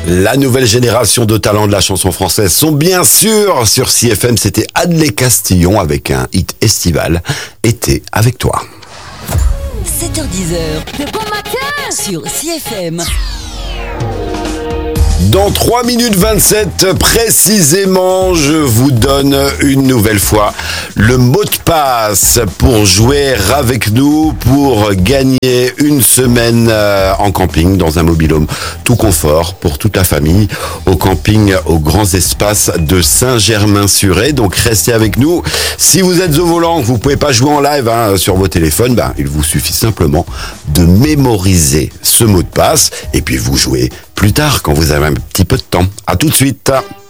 La nouvelle génération de talents de la chanson française sont bien sûr sur CFM. C'était Adlé Castillon avec un hit estival, Été avec toi. 7h10, le bon matin sur CFM. Dans 3 minutes 27 précisément, je vous donne une nouvelle fois le mot de passe pour jouer avec nous, pour gagner une semaine en camping dans un mobil-home tout confort pour toute la famille au camping aux grands espaces de Saint-Germain-sur-Aie. Donc restez avec nous. Si vous êtes au volant, vous pouvez pas jouer en live sur vos téléphones, il vous suffit simplement de mémoriser ce mot de passe et puis vous jouez plus tard quand vous avez un petit peu de temps. À tout de suite.